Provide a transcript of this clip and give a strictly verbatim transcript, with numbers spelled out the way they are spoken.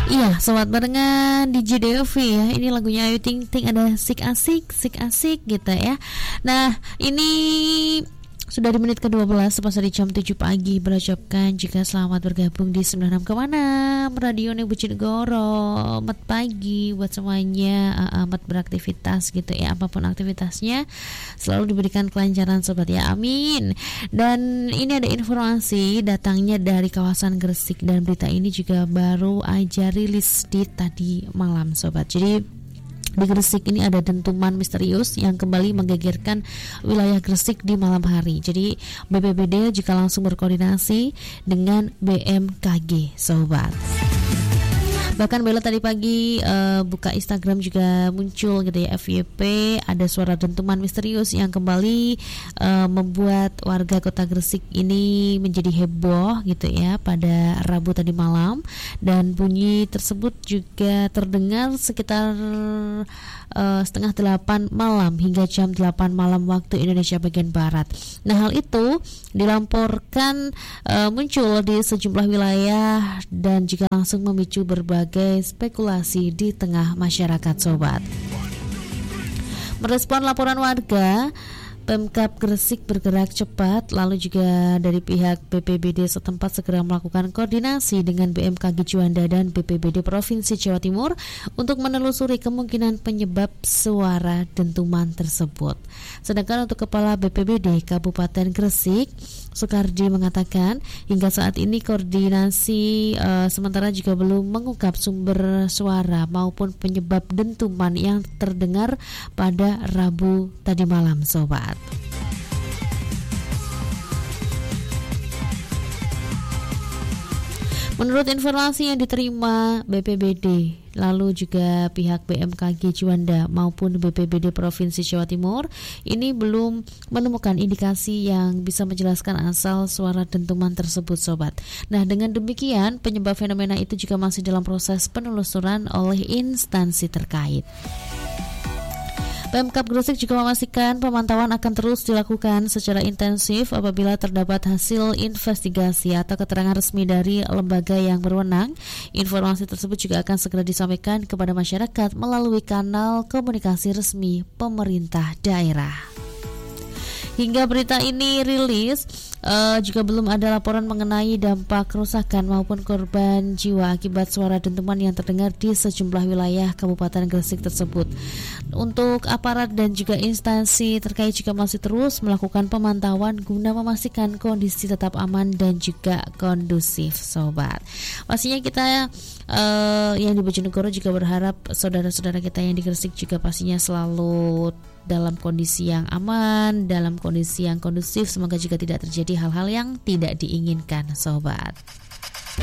Iya, sobat barengan di J D V ya. Ini lagunya Ayu Ting Ting, ada Sik Asik, Sik Asik gitu ya. Nah, ini sudah di menit ke dua belas, tepat di jam tujuh pagi. Berucapkan juga selamat bergabung di sembilan puluh enam koma enam Radio Bojonegoro. Selamat pagi buat semuanya, amat beraktivitas gitu ya. Apapun aktivitasnya selalu diberikan kelancaran sobat ya, amin. Dan ini ada informasi datangnya dari kawasan Gresik, dan berita ini juga baru aja rilis di tadi malam sobat. Jadi di Gresik ini ada dentuman misterius yang kembali menggegerkan wilayah Gresik di malam hari. Jadi B P B D juga langsung berkoordinasi dengan B M K G sobat. Bahkan Bella tadi pagi uh, buka Instagram juga muncul gitu ya, F Y P, ada suara dentuman misterius yang kembali uh, membuat warga kota Gresik ini menjadi heboh gitu ya pada Rabu tadi malam. Dan bunyi tersebut juga terdengar sekitar uh, setengah delapan malam hingga jam delapan malam waktu Indonesia bagian Barat. Nah, hal itu dilaporkan uh, muncul di sejumlah wilayah dan juga langsung memicu berbagai spekulasi di tengah masyarakat sobat. Merespon laporan warga, Pemkab Gresik bergerak cepat, lalu juga dari pihak B P B D setempat segera melakukan koordinasi dengan B M K G Juanda dan B P B D Provinsi Jawa Timur untuk menelusuri kemungkinan penyebab suara dentuman tersebut. Sedangkan untuk Kepala B P B D Kabupaten Gresik, Soekardi mengatakan hingga saat ini koordinasi uh, sementara juga belum mengungkap sumber suara maupun penyebab dentuman yang terdengar pada Rabu tadi malam sobat. Menurut informasi yang diterima B P B D, lalu juga pihak B M K G Juanda maupun B P B D Provinsi Jawa Timur, ini belum menemukan indikasi yang bisa menjelaskan asal suara dentuman tersebut sobat. Nah, dengan demikian penyebab fenomena itu juga masih dalam proses penelusuran oleh instansi terkait. Pemkab Gresik juga memastikan pemantauan akan terus dilakukan secara intensif apabila terdapat hasil investigasi atau keterangan resmi dari lembaga yang berwenang. Informasi tersebut juga akan segera disampaikan kepada masyarakat melalui kanal komunikasi resmi pemerintah daerah. Hingga berita ini rilis, uh, juga belum ada laporan mengenai dampak kerusakan maupun korban jiwa akibat suara dentuman yang terdengar di sejumlah wilayah Kabupaten Gresik tersebut. Untuk aparat dan juga instansi terkait juga masih terus melakukan pemantauan guna memastikan kondisi tetap aman dan juga kondusif sobat. Pastinya kita uh, yang di Bojonegoro juga berharap saudara-saudara kita yang di Gresik juga pastinya selalu dalam kondisi yang aman, dalam kondisi yang kondusif. Semoga juga tidak terjadi hal-hal yang tidak diinginkan sobat.